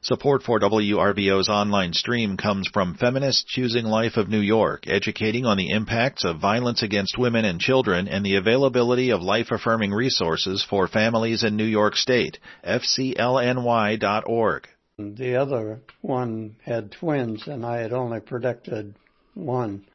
Support for WRBO's online stream comes from Feminists Choosing Life of New York, educating on the impacts of violence against women and children and the availability of life-affirming resources for families in New York State. FCLNY.org. The other one had twins, and I had only predicted one.